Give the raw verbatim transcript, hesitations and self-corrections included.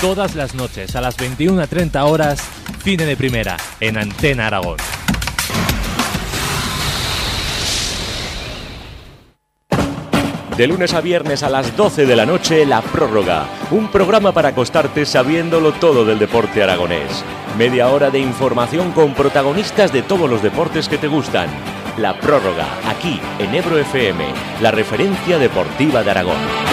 todas las noches a las veintiuna treinta horas, Cine de Primera, en Antena Aragón. De lunes a viernes a las doce de la noche, La Prórroga, un programa para acostarte sabiéndolo todo del deporte aragonés. Media hora de información con protagonistas de todos los deportes que te gustan. La Prórroga, aquí en Ebro F M, la referencia deportiva de Aragón.